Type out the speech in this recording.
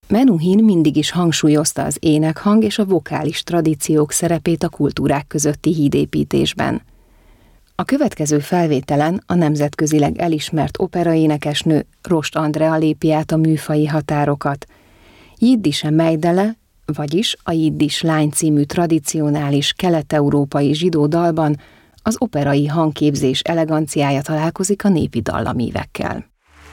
Menuhin mindig is hangsúlyozta az énekhang és a vokális tradíciók szerepét a kultúrák közötti hídépítésben. A következő felvételen a nemzetközileg elismert operaénekesnő Rost Andrea lépi át a műfaji határokat. Jiddische Meidele, vagyis a Jiddis lány című tradicionális kelet-európai zsidó dalban az operai hangképzés eleganciája találkozik a népi dallamívekkel.